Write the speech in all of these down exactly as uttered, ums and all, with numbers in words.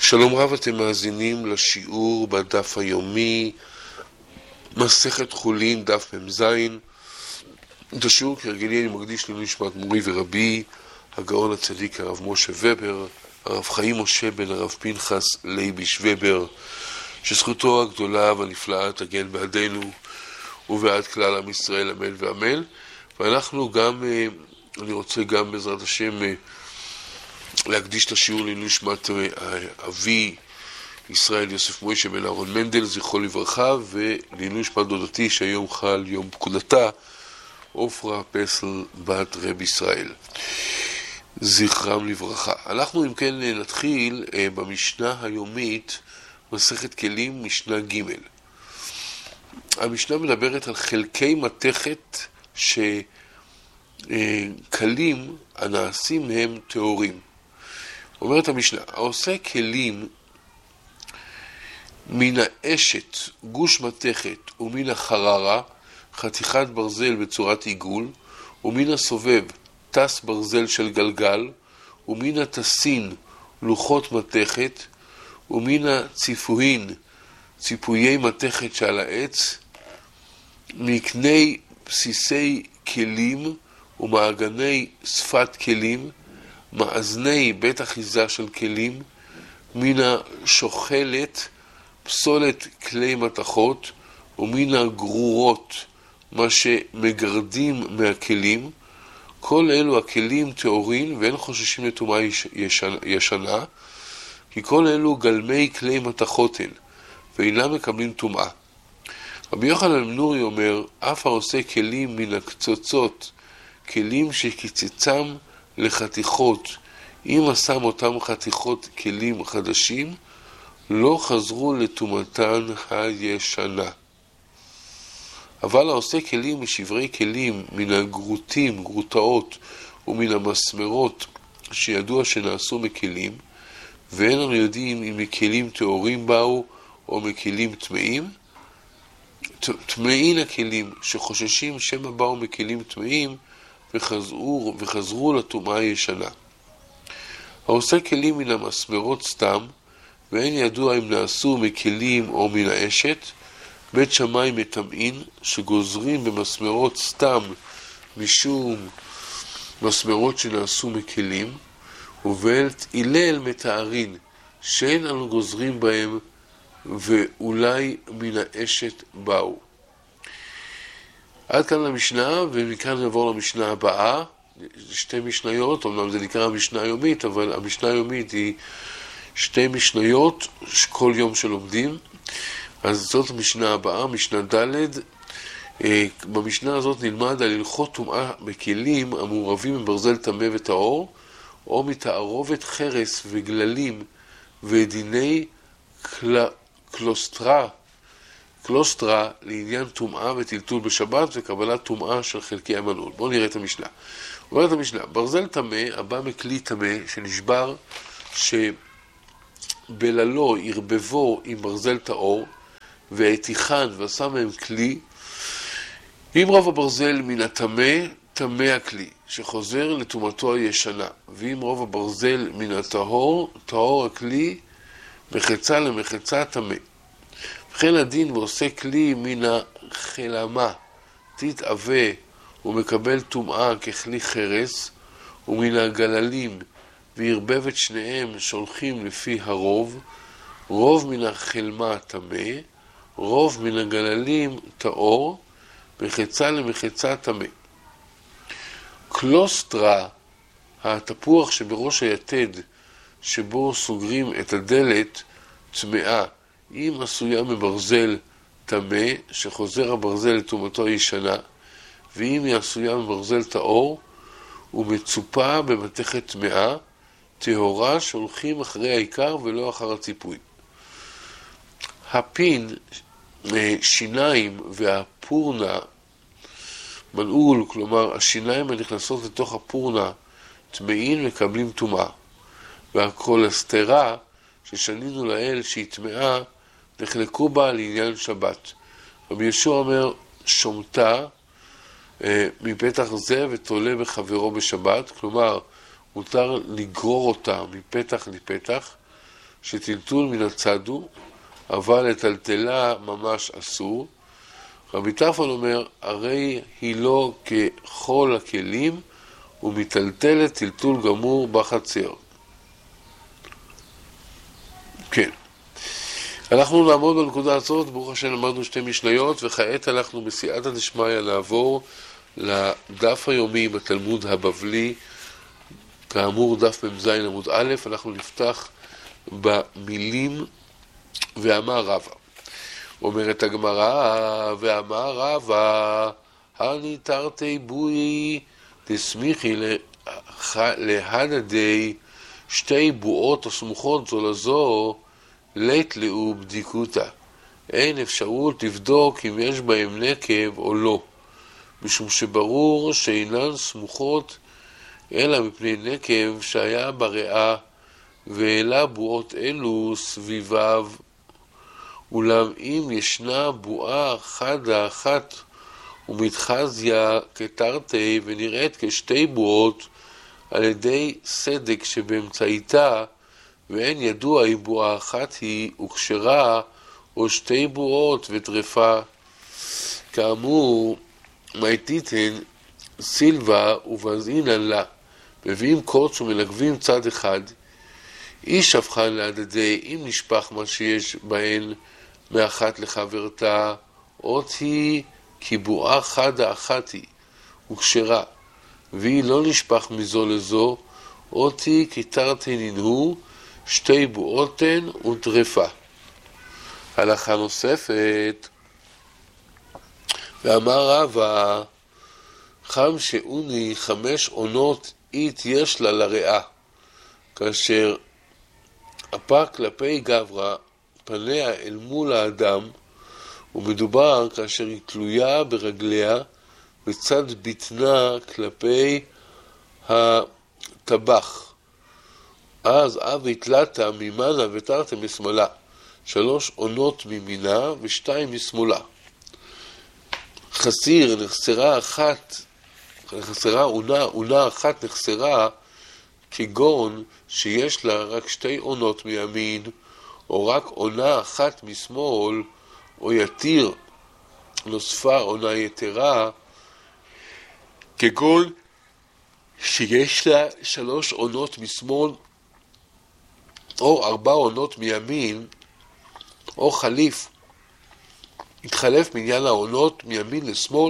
שלום רב, אתם מאזינים לשיעור בדף היומי, מסכת חולין, דף מ"ז. את השיעור כהרגלי אני מקדיש לנשמת מורי ורבי, הגאון הצדיק הרב משה ובר, הרב חיים משה בן הרב פנחס לייביש ובר, שזכותו הגדולה והנפלאה תגן בעדנו ובעד כלל עם ישראל, אמן ואמן. ואנחנו גם, אני רוצה גם בעזרת השם להקדיש את השיעור לנשמת אבי ישראל יוסף מוישה בן אהרון מנדל, זכרו לברכה, ולנשמת דודתי שהיום חל יום פקודתה, עופרה פסל בת רב ישראל, זכרם לברכה. אנחנו אם כן נתחיל במשנה היומית, מסכת כלים, משנה ג'. המשנה מדברת על חלקי מתכת שכלים הנעשים הם טהורים. אומרת המשנה, העושה כלים מן האשת גוש מתכת ומן החררה חתיכת ברזל בצורת עיגול, ומן הסובב תס ברזל של גלגל, ומן התסין לוחות מתכת, ומן הציפוהין ציפויי מתכת שעל העץ, מקני בסיסי כלים ומעגני שפת כלים, מאזני בית אחיזה של כלים, מן השוחלת פסולת כלי מתכות, ומן הגרורות מה שמגרדים מהכלים. כל אלו הכלים טהורין ואין חוששים לטומאה ישנה, כי כל אלו גלמי כלי מתכות הן ואינם מקבלים טומאה. רבי יוחנן בן נורי אומר, אף העושה כלים מן הקצוצות, כלים שקיצצם לחתיכות, אם שם אותם חתיכות כלים חדשים, לא חזרו לטומאתן הישנה. אבל העושה כלים משברי כלים, מן הגרוטים, גרוטאות, ומן המסמרות שידוע שנעשו מכלים, ואין לנו יודעים אם מכלים טהורים באו או מכלים טמאים, טמאין הכלים שחוששים שמא באו מכלים טמאים וחזרו, וחזרו לטומאה הישנה. העושה כלים מן המסמרות סתם, ואין ידוע אם נעשו מכלים או מן האשת, בית שמאי מטמאין שגוזרים במסמרות סתם משום מסמרות שנעשו מכלים, ובית הלל מתארין שאין אנו גוזרים בהם ואולי מן האשת באו. עד כאן למשנה, ומכאן נעבור למשנה הבאה. שתי משניות, אמנם זה נקרא המשנה היומית, אבל המשנה היומית היא שתי משניות כל יום שלומדים. אז זאת המשנה הבאה, משנה ד'. במשנה הזאת נלמד על הלכות טומאה בכלים המעורבים בברזל טמא וטהור, או מתערובת חרס וגללים ודיני קל... קלוסטרה, קלוסטרה לעניין טומאה וטלטול בשבת וקבלת טומאה של חלקי המנעול. בואו נראה את המשנה. אומרת המשנה, ברזל טמא הבא מכלי טמא שנשבר, שבללו ירבבו עם ברזל טהור והתיחן ועשה מהם כלי, אם רוב הברזל מן הטמא, טמא הכלי שחוזר לטומאתו הישנה, ואם רוב הברזל מן הטהור, טהור הכלי מחצה למחצה טמא. וכן הדין ועושה כלי מן החלמה תתעווה ומקבל טומאה ככלי חרס, ומן הגללים וירבב את שניהם שולחים לפי הרוב, רוב מן החלמה טמא, רוב מן הגללים טהור, מחצה למחצה טמא. קלוסטרה, התפוח שבראש היתד שבו סוגרים את הדלת, טמאה, אם עשויה מברזל טמא שחוזר הברזל לטומאתו הישנה, ואם היא עשויה מברזל טהור ומצופה במתכת טמאה, טהורה שהולכים אחרי העיקר ולא אחר הציפוי. הפין, שיניים והפורנה, מנעול, כלומר השיניים הנכנסות לתוך הפורנה, טמאין מקבלים טומאה. והקולסטרה ששנינו לאל שהיא טמאה, נחלקו בה לעניין שבת. רבי ישוע אומר, שומתה אה, מפתח זה ותולה בחברו בשבת, כלומר מותר לגרור אותה מפתח לפתח, שטלטול מן הצד הוא, אבל לטלטלה ממש אסור. רבי טרפון אומר, הרי היא לא ככל הכלים, ומטלטלת טלטול גמור בחצר. כן. אנחנו נעמוד בנקודה הזאת, ברוך השם למדנו שתי משניות, וכעת אנחנו בסייעתא דשמיא נעבור לדף היומי בתלמוד הבבלי, כאמור דף מ"ז עמוד א', אנחנו נפתח במילים ואמר רבא. אומרת הגמרא, ואמר רבא, הני תרתי בוי תסמיכי להדדי שתי בועות הסמוכות זו לזו, לית לאו בדיקותא. אין אפשרות לבדוק אם יש בהם נקב או לא, משום שברור שאינן סמוכות אלא מפני נקב שהיה בריאה, ואלה בועות אלו סביביו. אולם אם ישנה בועה חדה אחת ומתחזיה כתרתי ונראית כשתי בועות על ידי סדק שבאמצעיתה, ואין ידוע אם בועה אחת היא וקשרה או שתי בועות וטרפה. כאמור, מייתיתן סילבה ובזינן לה, מביאים קוץ ומנגבים צד אחד, איש הבחן להדדי, אם נשפך מה שיש בהן מאחת לחברתה, עוד היא כי בועה חדה אחת היא וקשרה, והיא לא נשפך מזו לזו, עוד היא כי תרתי ננהו שתי בועותן וטרפה. הלכה נוספת, ואמר רבא, חם שאוני חמש עונות אית יש לה לריאה, כאשר אפה כלפי גברא פניה אל מול האדם, ומדובר כאשר היא תלויה ברגליה בצד בטנה כלפי הטבח. אז אבי תלתה ממנה ותרתי משמאלה, שלוש עונות ממינה ושתיים משמאלה. חסיר נחסרה אחת, נחסרה עונה, עונה אחת נחסרה, כגון שיש לה רק שתי עונות מימין, או רק עונה אחת משמאל, או יתיר נוספה עונה יתרה, כגון שיש לה שלוש עונות משמאל, או ארבע עונות מימין, או חליף, התחלף בעניין העונות מימין לשמאל,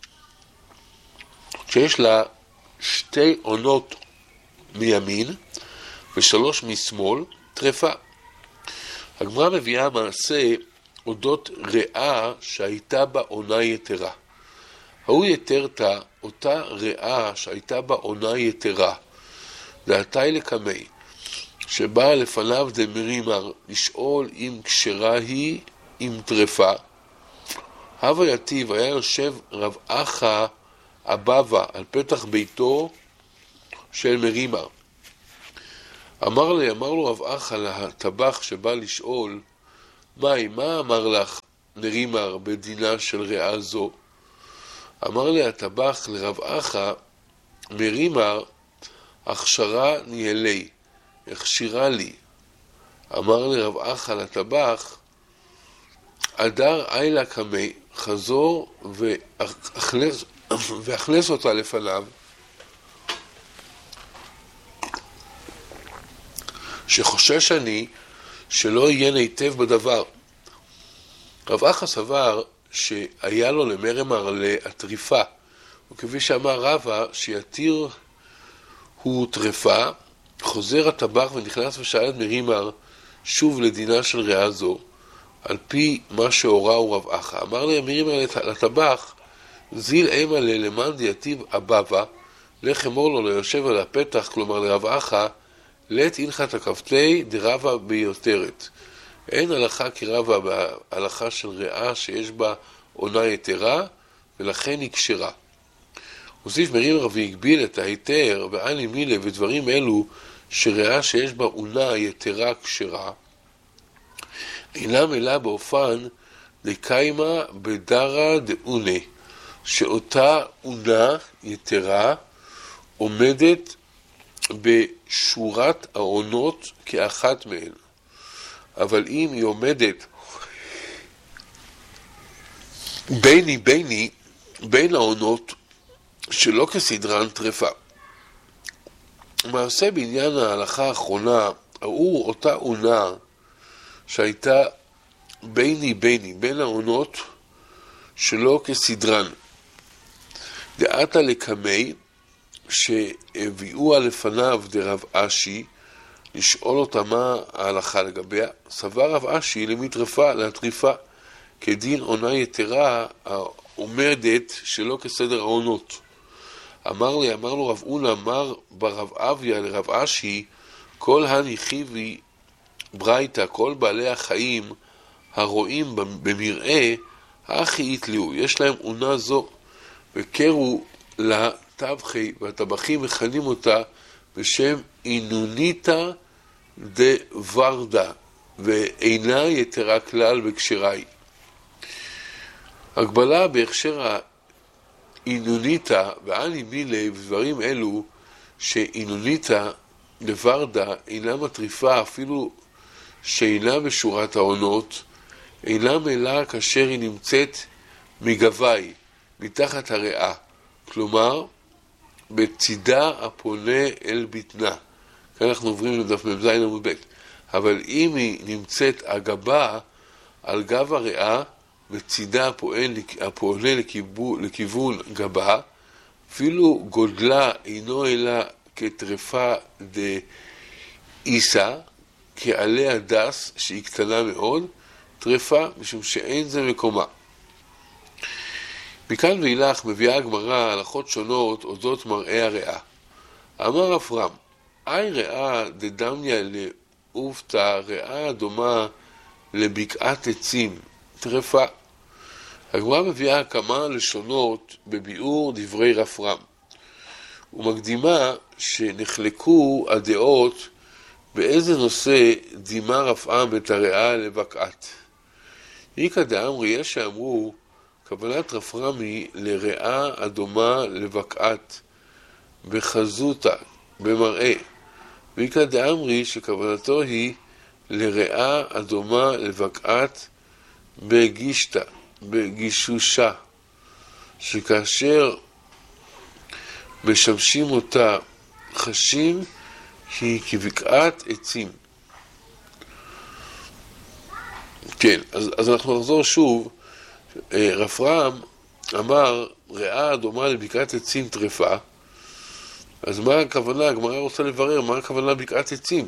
שיש לה שתי עונות מימין ושלוש משמאל, טרפה. הגמרא מביאה מעשה אודות ריאה שהייתה בה עונה יתרה. ההוא יתרתה, אותה ריאה שהייתה בה עונה יתרה, דעתי לקמי, שבאה לפניו דמרימר לשאול אם כשרה היא, אם טרפה. הווה יתיב, היה יושב רב אחא אבבה על פתח ביתו של מרימר. אמר לי, אמר לו רב אחא לטבח שבא לשאול, מהי, מה אמר לך מרימר בדינה של ריאה זו? אמר לי הטבח לרב אחא, מרימר הכשרה ניהלי, הכשירה לי. אמר לי רב אחא לטבח, אדר אילה קמי, חזור ואכלס, ואכלס אותה לפניו, שחושש אני שלא יהיה היטב בדבר. רב אחא סבר שהיה לו למרימר להטריפה, וכפי שאמר רבא שיתיר הוא טרפה, חוזר הטבח ונכנס ושאל את מרימר שוב לדינה של ריאה זו, על פי מה שהוראו רב אחא. אמר לי מרימר לטבח, זיל אימה למאן דיתיב אבבה, לך אמור לו ליושב על הפתח, כלומר לרב אחא, לית הלכת הכבתי דרבה ביותרת. אין הלכה כרבה בהלכה של ריאה שיש בה עונה יתרה, ולכן היא כשרה. הוסיף מרימר והגביל את ההיתר ואני מילה ודברים אלו שריאה שיש בה עונה יתרה כשרה, אינם אלא באופן דקיימה בדרה דאונה, שאותה עונה יתרה עומדת בשורת העונות כאחת מהן. אבל אם היא עומדת ביני ביני, בין העונות שלא כסדרן טרפה. מעשה בעניין ההלכה האחרונה, הוא אותה עונה שהייתה ביני ביני, בין העונות שלא כסדרן. דעתה לקמי שהביאוה לפניו דרב אשי, לשאול אותה מה ההלכה לגביה. סבר רב אשי למטרפה, להטריפה, כדין עונה יתרה העומדת שלא כסדר העונות. אמר לי, אמר לו רב אונה, אמר ברב אביה לרב אשי, כל הניחיבי ברייתא, כל בעלי החיים הרואים במראה, האחי יתליו, יש להם עונה זו, וקרו לטבחי, והטבחים מכנים אותה בשם אינוניתא דוורדה, ואינה יתרה כלל בקשרי. הגבלה בהכשר האינוניתא ואני מילי ודברים אלו שאינוניתא דוורדה אינה מטריפה אפילו שאינה בשורת העונות, אינה מלאה כאשר היא נמצאת מגווי, מתחת הריאה, כלומר בצידה הפונה אל בטנה. כאן אנחנו עוברים לדף מ"ז עמוד ב'. אבל אם היא נמצאת אגבה על גב הריאה, בצידה הפועל, הפועלה לכיוון, לכיוון גבה, אפילו גודלה אינו אלא כטרפה דאיסה, כעלי הדס שהיא קטנה מאוד, טרפה משום שאין זה מקומה. מכאן ואילך מביאה הגמרא הלכות שונות אודות מראה הריאה. אמר אברהם, אי ריאה דדמיה לאופתא, ריאה דומה לבקעת עצים, טרפה. הגמרא מביאה כמה לשונות בביאור דברי רפרם, ומקדימה שנחלקו הדעות באיזה נושא דימה רפעם את הריאה לבקעת. איקא דאמרי, יש שאמרו כוונת רפרם היא לריאה הדומה לבקעת בחזותה, במראה, ואיקא דאמרי שכוונתו היא לריאה הדומה לבקעת בגישתה, בגישושה, שכאשר משמשים אותה חשים היא כבקעת עצים. כן, אז, אז אנחנו נחזור שוב. רפרם אמר ריאה דומה לבקעת עצים טרפה, אז מה הכוונה? הגמרא רוצה לברר מה הכוונה בקעת עצים.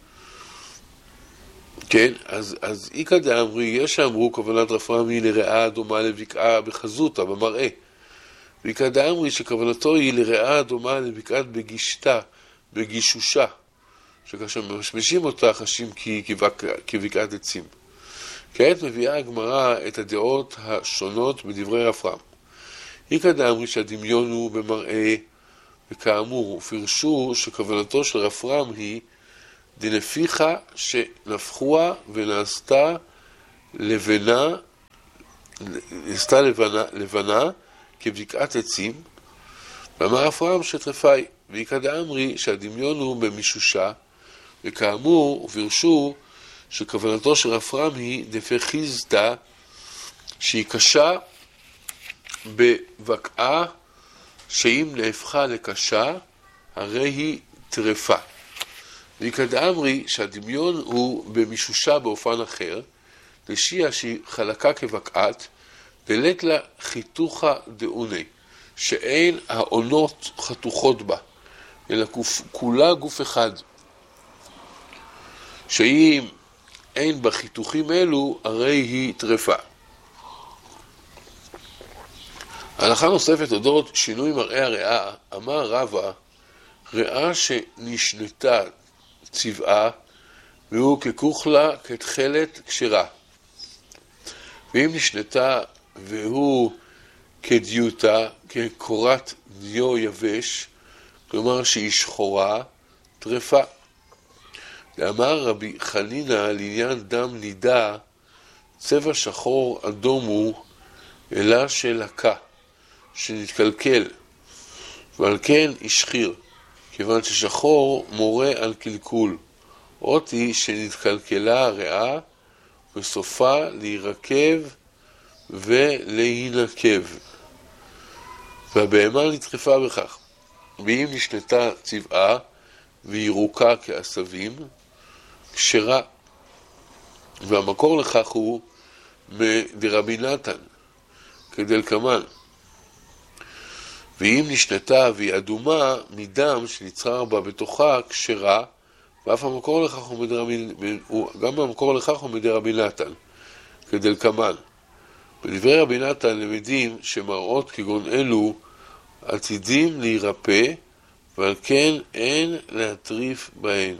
כן, אז, אז איקא דאמרי, יש שאמרו כוונת רפרם היא לריאה דומה לבקעה בחזותה, במראה. ואיקא דאמרי שכוונתו היא לריאה דומה לבקעת בגישתה, בגישושה, שכאשר משמשים אותה חשים כבקעת עצים. כעת מביאה הגמרא את הדעות השונות בדברי רפרם. איקא דאמרי שהדמיון הוא במראה, וכאמור, ופרשו שכוונתו של רפרם היא דנפיחה שנפחוה ונעשתה לבנה, נעשתה לבנה, לבנה כבקעת עצים, ואמר רפרם שטרפה היא. ואיקא דאמרי שהדמיון הוא במישושה, וכאמור, ופרשו שכוונתו של רפרם היא דפחיזתא, שהיא קשה בבקעה, שאם נהפכה לקשה, הרי היא טרפה. ואיקא דאמרי שהדמיון הוא במישושה באופן אחר, לשיעה שהיא חלקה כבקעת, דלת לה חיתוכה דאוני, שאין העונות חתוכות בה, אלא כולה גוף אחד, שאם אין בה חיתוכים אלו, הרי היא טרפה. הלכה נוספת אודות שינוי מראה הריאה, אמר רבא, ריאה שנשנתה צבעה, והוא ככוכלה כתכלת כשרה. ואם נשנתה והוא כדיוטה, כקורת דיו יבש, כלומר שהיא שחורה, טרפה. ואמר רבי חנינא לעניין דם נידה, צבע שחור אדום הוא, אלא שלקה, שנתקלקל, ועל כן ישחיר, כיוון ששחור מורה על קלקול, אותי שנתקלקלה הריאה וסופה להירקב ולהינקב, והבהמה נטרפה בכך. ואם נשנתה צבעה וירוקה כעשבים, כשרה. והמקור לכך הוא מדרבי נתן, כדלקמן. ואם נשנתה והיא אדומה מדם שנצרר בה בתוכה, כשרה, ואף המקור לכך הוא מדרבי, גם המקור לכך הוא מדרבי נתן, כדלקמן. בדברי רבי נתן למדים שמראות כגון אלו עתידים להירפא, ועל כן אין להטריף בהן.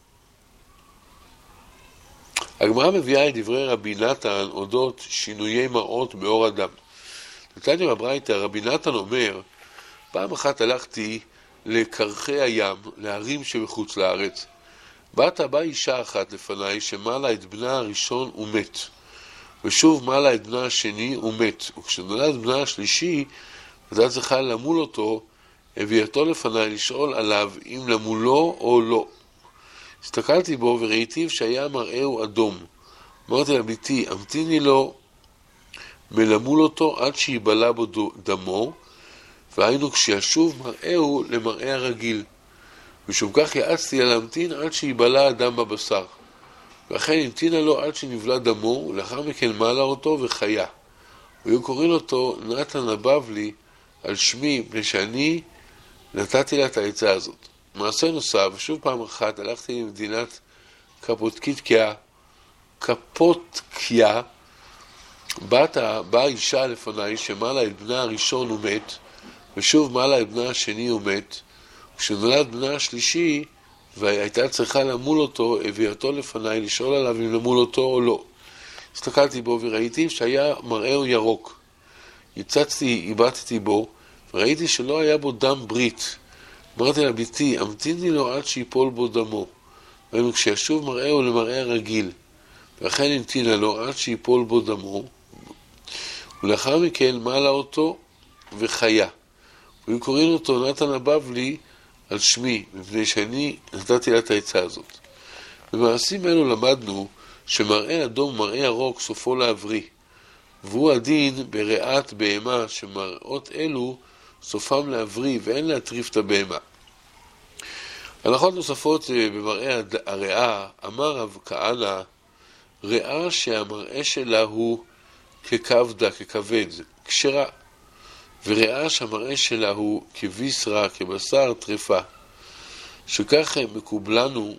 הגמרא מביאה את דברי רבי נתן אודות שינויי מראות באור אדם. נתניה בברייתא, רבי נתן אומר, פעם אחת הלכתי לקרחי הים, להרים שבחוץ לארץ. בת באה אישה אחת לפניי שמעלה את בנה הראשון ומת, ושוב מעלה את בנה השני ומת, וכשנולד בנה השלישי, הייתה צריכה למול אותו, הביאתו לפניי לשאול עליו אם למולו או לא. הסתכלתי בו וראיתיו שהיה מראהו אדום. אמרתי לביתי, המתיני לו מלמול אותו עד שיבלה בו דמו, והיינו כשישוב מראהו למראה הרגיל. ושום כך יעצתי על להמתין עד שיבלה הדם בבשר. ואכן המתינה לו עד שנבלה דמו, ולאחר מכן מעלה אותו וחיה. והיו קוראים אותו נתן הבבלי על שמי, מפני שאני נתתי לה את העצה הזאת. מעשה נוסף, ושוב פעם אחת הלכתי למדינת קפוטקיה, קפוטקיה, באה בא אישה לפניי שמעלה את בנה הראשון ומת, ושוב מעלה את בנה השני ומת. כשנולד בנה השלישי והייתה צריכה למול אותו, הביאתו לפניי לשאול עליו אם למול אותו או לא. הסתכלתי בו וראיתי שהיה מראהו ירוק. יצצתי, איבדתי בו, וראיתי שלא היה בו דם ברית. אמרתי לביתי, המתיני לו עד שיפול בו דמו. והיינו כשישוב מראהו למראה הרגיל, ואכן המתינה לו עד שיפול בו דמו, ולאחר מכן מעלה אותו וחיה. והיו קוראים אותו נתן הבבלי על שמי, מפני שאני נתתי לה את העצה הזאת. במעשים אלו למדנו שמראה אדום ומראה ירוק סופו להבריא, והוא הדין בריאת בהמה, שמראות אלו סופם להבריא ואין להטריף את הבהמה. הלכות נוספות במראה הריאה, אמר רב כהנא, ריאה שהמראה שלה הוא ככבדה, ככבד, כשרה, וריאה שהמראה שלה הוא כביסרה, כבשר, טרפה. שכך מקובלנו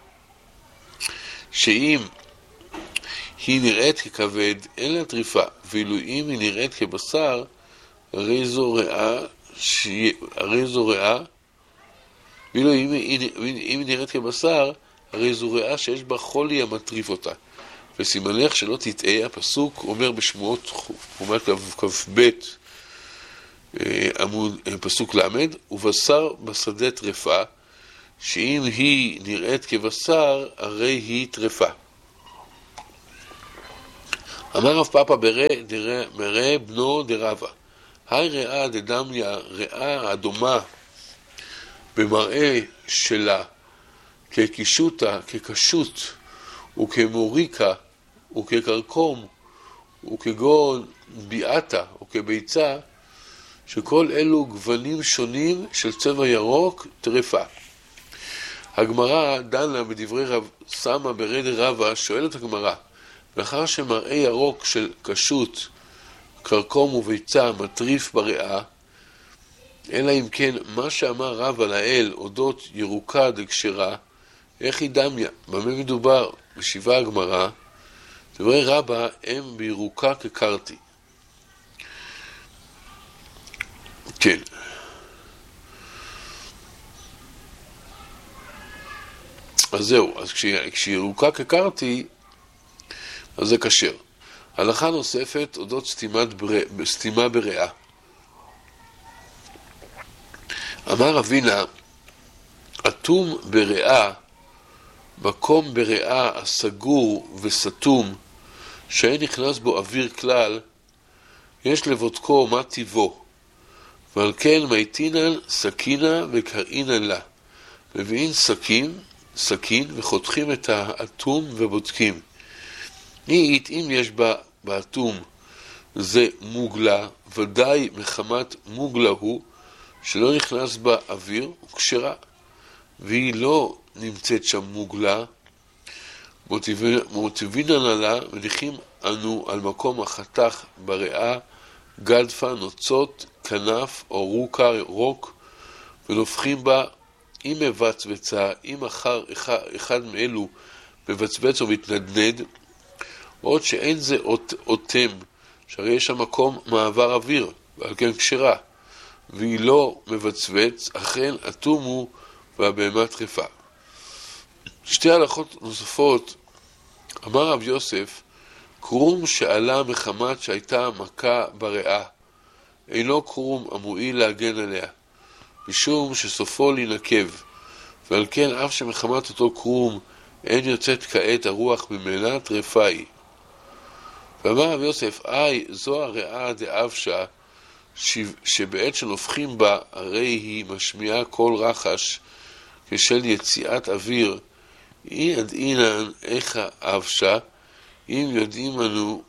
שאם היא נראית ככבד, אין לה טריפה, ואילו אם היא נראית כבשר, הרי זו ריאה, ש... הרי זו ריאה, ואילו אם היא, אם היא נראית כבשר, הרי זו ריאה שיש בה חולי המטריף אותה. וסימנך שלא תטעה, הפסוק אומר בשמועות, אומר כ"ב, עמוד, פסוק למד, ובשר בשדה טרפה, שאם היא נראית כבשר, הרי היא טרפה. אמר רב פאפא ברא בנו דרבה, היי ראה דדמיה, ראה הדומה במראה שלה כקישוטה, כקשות, וכמוריקה, וכקרקום, וכגון ביאטה, וכביצה, שכל אלו גוונים שונים של צבע ירוק, טרפה. הגמרא דנה בדברי רב סמא ברא דרבה, שואלת הגמרא, לאחר שמראה ירוק של קשות, קרקום וביצה מטריף בריאה, אלא אם כן מה שאמר רב על האל אודות ירוקה דקשרה, איך היא דמיה? במה מדובר? משיבה הגמרא, דברי רבה הם בירוקה כקרתי. כן. אז זהו, אז כשהיא ירוקה כקרתי, אז זה כשר. הלכה נוספת אודות סתימת בר... סתימה בריאה. אמר רבינה, אטום בריאה, מקום בריאה הסגור וסתום, שאין נכנס בו אוויר כלל, יש לבודקו מה טיבו, ועל כן מייטינן סכינה וקראינן לה. מביאים סכין, סכין וחותכים את האטום ובודקים. נית, אם יש בה, באטום זה מוגלה, ודאי מחמת מוגלה הוא, שלא נכנס בה אוויר, הוא כשרה, והיא לא נמצאת שם מוגלה, מוטיבין עלה, מניחים אנו על מקום החתך בריאה, גדפה, נוצות, כנף או רוקה, רוק, ונופחים בה אם מבצבצה, אם אחר אחד, אחד מאלו מבצבץ או מתנדנד, עוד שאין זה אותם, שהרי יש שם מקום מעבר אוויר, ועל כן כשרה, והיא לא מבצבץ, אכן אטום הוא והבהמה טרפה. שתי הלכות נוספות, אמר רב יוסף, קרום שעלה מחמת שהייתה מכה בריאה, אינו קרום המועיל להגן עליה, משום שסופו להינקב, ועל כן אף שמחמת אותו קרום אין יוצאת כעת הרוח ממנה, טרפה היא. ואמר רב יוסף, אי, זו הריאה דאבשה, שבעת שנופחים בה, הרי היא משמיעה כל רחש, כשל יציאת אוויר, אי ידעינן איך האבשה, אם יודעים אנו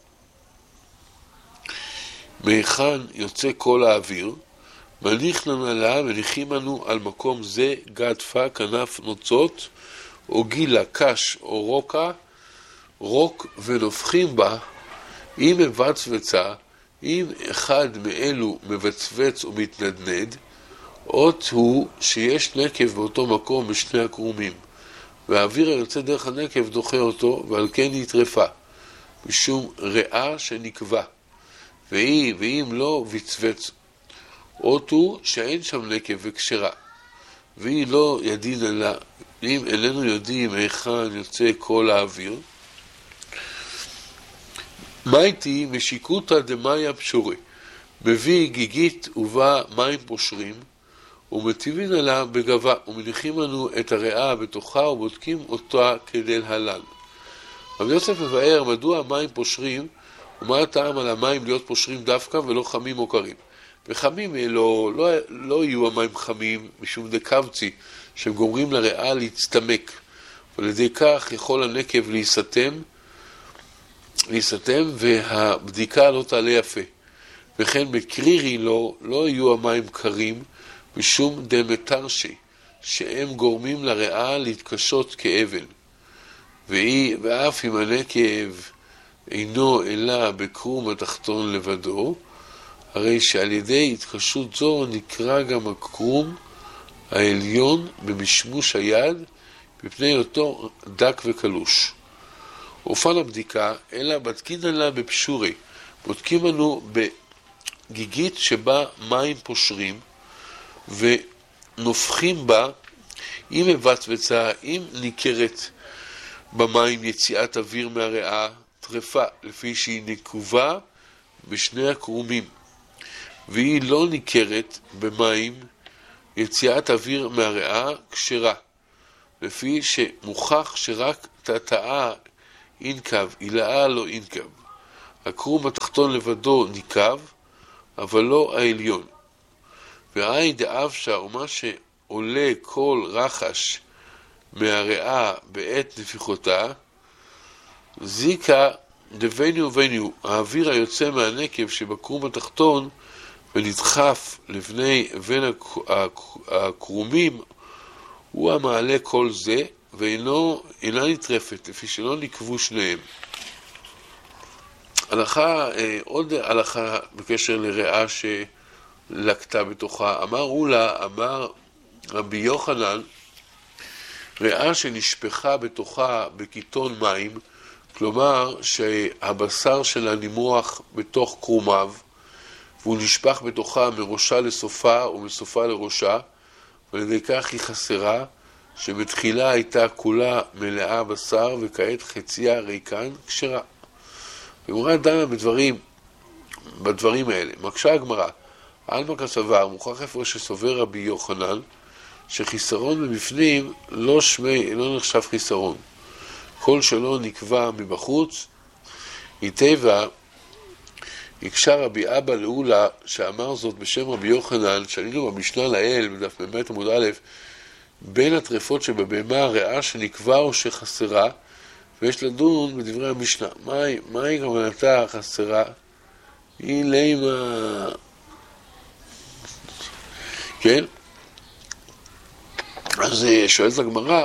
מהיכן יוצא כל האוויר, מניחנן עלה, מניחים אנו על מקום זה גדפה, כנף, נוצות, או גילה, קש או רוקה, רוק, ונופחים בה, אם מבצבצה, אם אחד מאלו מבצבץ או מתנדנד, אות הוא שיש נקב באותו מקום בשני הקרומים, והאוויר היוצא דרך הנקב דוחה אותו, ועל כן היא טרפה, משום ריאה שנקבע, והיא, ואם לא בצבץ, אות הוא שאין שם נקב וכשרה, והיא לא ידין אלא, אם איננו יודעים היכן יוצא כל האוויר, מייתי משיקותא דמאיה פשורי, מביא גיגית ובה מים פושרים, ומטיבין עליה בגבה, ומניחים לנו את הריאה בתוכה, ובודקים אותה כדלהלן. רב יוסף מבאר מדוע המים פושרים, ומה הטעם על המים להיות פושרים דווקא ולא חמים או קרים. וחמים לא, לא, לא יהיו המים חמים משום דקבצי, שהם גומרים לריאה להצטמק, ועל ידי כך יכול הנקב להיסתם, להיסתם והבדיקה לא תעלה יפה. וכן בקרירי לא, לא יהיו המים קרים, משום דמתרשי, שהם גורמים לריאה להתקשות כאבן. והיא, ואף אם הנקב אינו אלא בקרום התחתון לבדו, הרי שעל ידי התקשות זו נקרא גם הקרום העליון במשמוש היד, מפני אותו דק וקלוש. אופן הבדיקה, אלא בדקין עליה בפשורי, בודקים לנו בגיגית שבה מים פושרים, ונופחים בה, אם מבצבצה, אם ניכרת במים יציאת אוויר מהריאה, טרפה, לפי שהיא נקובה בשני הקרומים, והיא לא ניכרת במים יציאת אוויר מהריאה, כשרה, לפי שמוכח שרק תתאה אינקב, אילאה לא אינקב. הקרום התחתון לבדו ניקב, אבל לא העליון. והאי דאבשה, ומה שעולה כל רחש מהריאה בעת נפיחותה, זיקה דבינו ובינו, האוויר היוצא מהנקב שבקרום התחתון ונדחף לבני בין הקרומים, הוא המעלה כל זה, ואינו, אינה נטרפת, לפי שלא נקבו שניהם. הלכה, עוד הלכה בקשר לריאה שלקתה בתוכה, אמר אולה, אמר רבי יוחנן, ריאה שנשפחה בתוכה בקיטון מים, כלומר שהבשר שלה נמרוח בתוך קרומיו, והוא נשפך בתוכה מראשה לסופה ומסופה לראשה, ועל ידי כך היא חסרה, שבתחילה הייתה כולה מלאה בשר, וכעת חציה ריקן כשרה. הגמרא דנה בדברים, בדברים האלה. מקשה הגמרא, עלמא כסבר, מוכח איפה שסובר רבי יוחנן, שחיסרון מבפנים לא שמי, לא נחשב חיסרון. כל שלא נקבע מבחוץ, היא טבע, הקשה רבי אבא לאולה, שאמר זאת בשם רבי יוחנן, שעלינו במשנה לאל, בדף באמת עמוד א', בין הטרפות שבבהמה הריאה שנקבע או שחסרה, ויש לדון בדברי המשנה. מהי, מהי כוונתה חסרה? היא לימה... כן? אז שואלת הגמרא,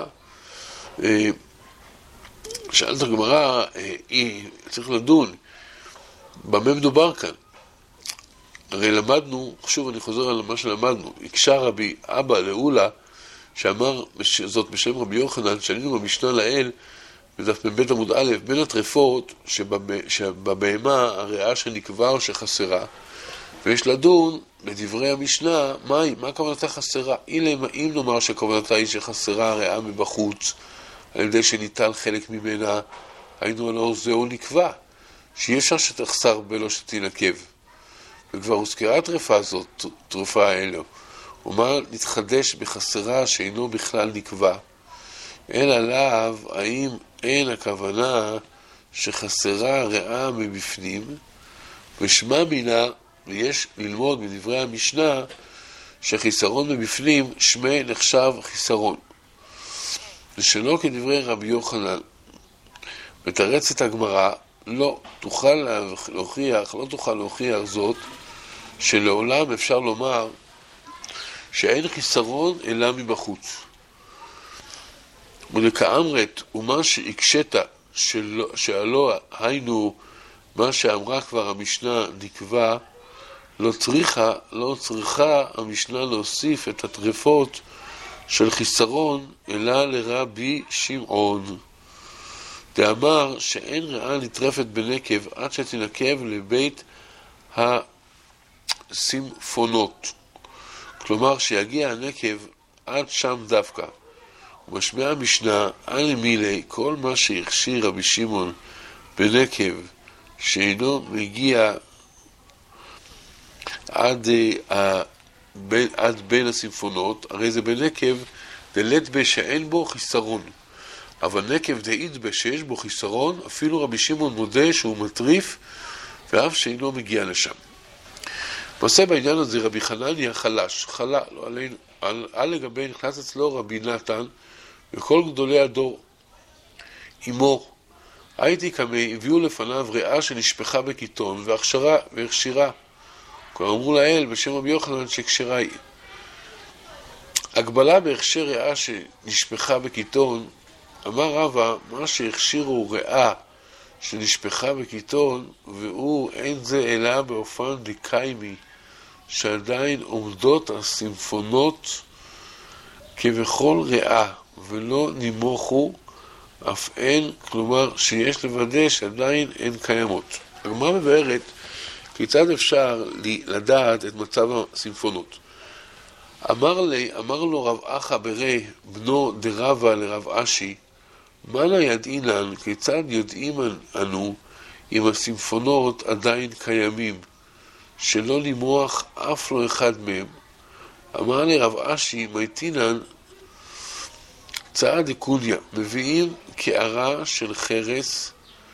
שאלת הגמרא, היא צריך לדון, במה מדובר כאן? הרי למדנו, שוב אני חוזר על מה שלמדנו, הקשה רבי אבא לאולה, שאמר זאת בשם רבי יוחנן, שעלינו במשנה לאל, בדף מבית עמוד א', בין הטרפות שבבהמה הריאה שנקבע או שחסרה, ויש לדון לדברי המשנה, מהי, מה כוונתה חסרה? אם נאמר שכוונתה היא שחסרה הריאה מבחוץ, על ידי שניטל חלק ממנה, היינו עלו זהו נקבע, שאי אפשר שתחסר בלא שתינקב. וכבר הוזכרה הטרפה הזאת, טרפה האלו. ומה נתחדש בחסרה שאינו בכלל נקבע? אין עליו, האם אין הכוונה שחסרה הריאה מבפנים, ושמה מינה, ויש ללמוד מדברי המשנה, שחיסרון מבפנים שמה נחשב חיסרון. ושלא כדברי רבי יוחנן, מתרצת הגמרא, לא תוכל להוכיח, לא תוכל להוכיח זאת, שלעולם אפשר לומר שאין חיסרון אלא מבחוץ. ולכאמרת, ומה שהקשת שעלו, היינו, מה שאמרה כבר המשנה נקבע, לא צריכה, לא צריכה המשנה להוסיף את הטרפות של חיסרון, אלא לרבי שמעון. דאמר שאין ריאה נטרפת בנקב עד שתנקב לבית הסימפונות. כלומר שיגיע הנקב עד שם דווקא. ומשמע המשנה, אל מילי, כל מה שהכשיר רבי שמעון בנקב שאינו מגיע עד, ה, בין, עד בין הסימפונות, הרי זה בנקב דלת בה שאין בו חיסרון. אבל נקב דעיד בה שיש בו חיסרון, אפילו רבי שמעון מודה שהוא מטריף, ואף שאינו מגיע לשם. מעשה בעניין הזה רבי חנניה חלש, חלה, לא עלינו, על, על לגבי נכנס אצלו רבי נתן, וכל גדולי הדור, עמו, הייתי כמה הביאו לפניו ריאה שנשפחה בקיטון, והכשרה והכשירה. כבר אמרו לאל בשם רבי יוחנן שהכשרה היא. הגבלה בהכשר ריאה שנשפחה בקיטון, אמר רבא, מה שהכשירו ריאה שנשפחה בקיטון, והוא אין זה אלא באופן דקיימי, שעדיין עומדות הסימפונות כבכל ריאה, ולא נמוכו, אף אין, כלומר שיש לוודא שעדיין הן קיימות. הגמרא מבארת כיצד אפשר לדעת את מצב הסימפונות. אמר, לי, אמר לו רב אחא ברי, בנו דרבה לרב אשי, מנה ידעינן, כיצד יודעים אנו אם הסימפונות עדיין קיימים, שלא למרוח אף לא אחד מהם. אמר לי רב אשי, מייטינן, צעד דקוניה, מביאים קערה של חרס,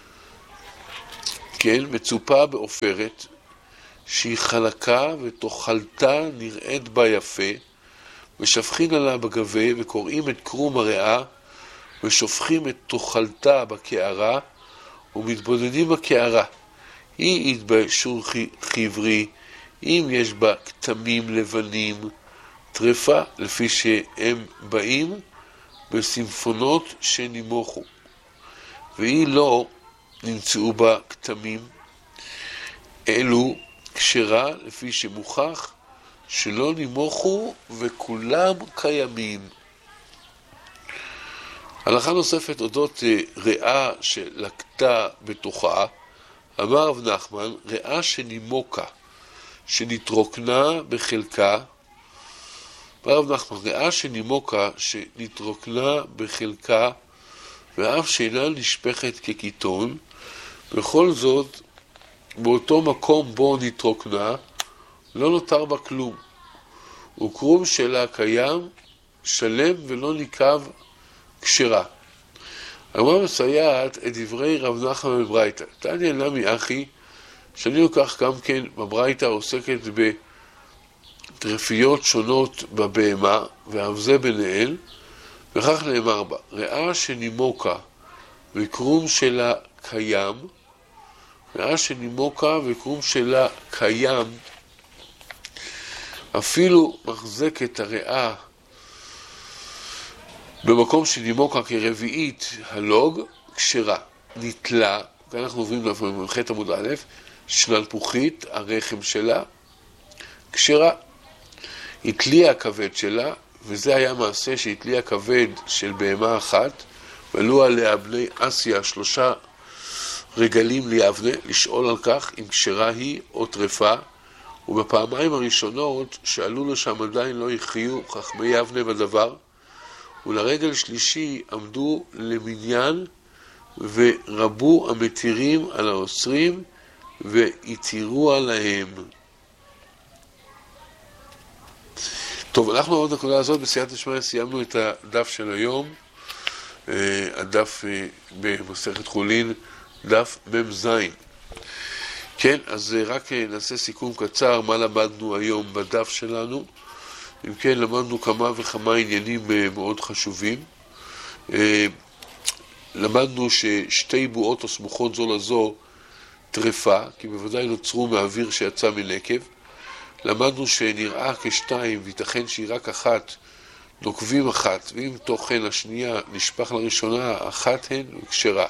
כן, מצופה באופרת, שהיא חלקה ותאכלתה נראית בה יפה, ושפכין עליה בגבי וקוראים את קרום הריאה, ושופכים את תאכלתה בקערה, ומתבודדים בקערה. היא יתבשור חברי, אם יש בה כתמים לבנים, טרפה, לפי שהם באים בסימפונות שנמוכו. והיא לא נמצאו בה כתמים, אלו כשרה, לפי שמוכח שלא נמוכו וכולם קיימים. הלכה נוספת אודות ריאה שלקתה בתוכה, אמר רב נחמן, ריאה שנימוקה, שנתרוקנה בחלקה, אמר רב נחמן, ריאה שנימוקה, שנתרוקנה בחלקה, ואף שאינה נשפכת כקיטון, בכל זאת, באותו מקום בו נתרוקנה, לא נותר בה כלום. וקרום שלה קיים, שלם ולא ניקב כשרה. הגמרא מסייעת את דברי רב נחמן בברייתא. תניא נמי אחי, שאני לוקח גם כן בברייתא עוסקת טרפיות שונות בבהמה, ואף זה בנאל, וכך נאמר בה, ראה שנימוקה וקרום שלה קיים, ראה שנימוקה וקרום שלה קיים, אפילו מחזק את הריאה במקום שנימוקה כרביעית הלוג, כשרה, נתלה, כאן אנחנו עוברים למחית עמוד א', שנלפוחית, הרחם שלה, כשרה, התליע הכבד שלה, וזה היה מעשה שהתליע הכבד של בהמה אחת, ועלו עליה בני אסיה שלושה רגלים ליבנה, לשאול על כך אם כשרה היא או טרפה, ובפעמיים הראשונות שעלו לשם עדיין לא יחיו חכמי יבנה בדבר, ולרגל שלישי עמדו למניין ורבו המתירים על האוסרים והתירו עליהם. טוב, אנחנו עוד נקודה הזאת בסייעתא דשמיא סיימנו את הדף של היום, הדף במסכת חולין, דף מ"ז. כן, אז רק נעשה סיכום קצר מה למדנו היום בדף שלנו. אם כן, למדנו כמה וכמה עניינים מאוד חשובים. למדנו ששתי בועות הסמוכות זו לזו טרפה, כי בוודאי נוצרו מהאוויר שיצא מנקב. למדנו שנראה כשתיים, ויתכן שהיא רק אחת, נוקבים אחת, ואם תוכן השנייה נשפך לראשונה, אחת הן וכשרה.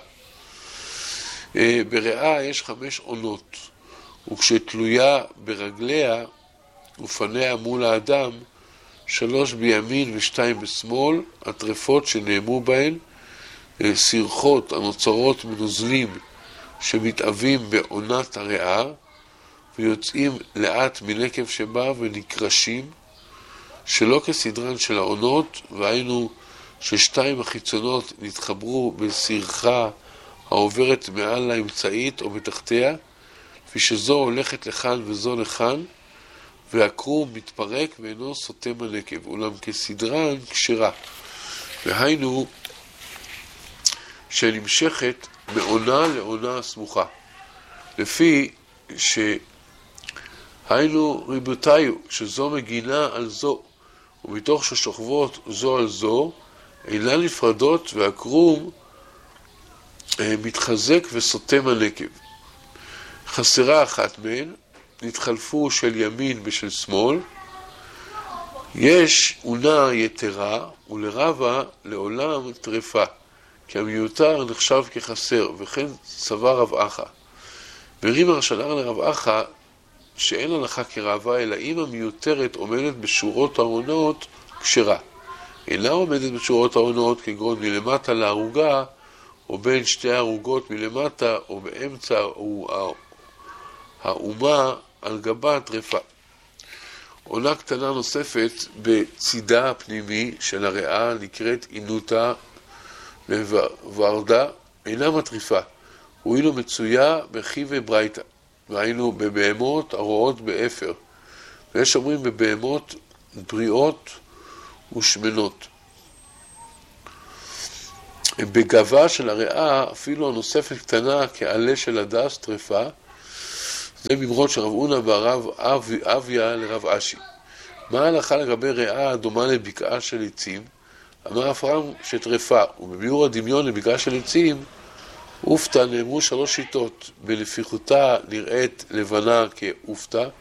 בריאה יש חמש עונות, וכשתלויה ברגליה ופניה מול האדם, שלוש בימין ושתיים בשמאל, הטרפות שנאמרו בהן, סרחות הנוצרות מנוזלים שמתאבים בעונת הריאה, ויוצאים לאט מנקב שבה ונקרשים, שלא כסדרן של העונות, והיינו ששתיים החיצונות נתחברו בסרחה העוברת מעל האמצעית או בתחתיה, כפי שזו הולכת לכאן וזו לכאן, והקרום מתפרק ואינו סותם הנקב, אולם כסדרן כשרה. והיינו שנמשכת מעונה לעונה סמוכה, לפי שהיינו ריבותיו, שזו מגינה על זו, ומתוך ששוכבות זו על זו, אינן נפרדות, והקרום מתחזק וסותם הנקב. חסרה אחת מהן, נתחלפו של ימין ושל שמאל, יש עונה יתרה, ולרבה לעולם טרפה, כי המיותר נחשב כחסר, וכן סבר רב אחא. ורימר שלח לרב אחא, שאין הלכה כרבה, אלא אם המיותרת עומדת בשורות העונות כשרה. אינה עומדת בשורות העונות כגון מלמטה לערוגה, או בין שתי הערוגות מלמטה, או באמצע האומה על גבה טרפה. עונה קטנה נוספת בצידה הפנימי של הריאה נקראת עינותה וורדה, אינה מטריפה, הואילו מצויה בחיבי ברייתא, והיינו בבהמות הרועות באפר, ויש אומרים בבהמות בריאות ושמנות. בגבה של הריאה אפילו הנוספת קטנה כעלה של הדס טרפה, זה ממרות שרב אונה והרב אביה לרב אשי. מה ההלכה לגבי ריאה דומה לבקעה של עצים? אמר אפרים שטרפה, ובביאור הדמיון לבקעה של עצים, אופתא נאמרו שלוש שיטות, בנפיחותה נראית לבנה כאופתא,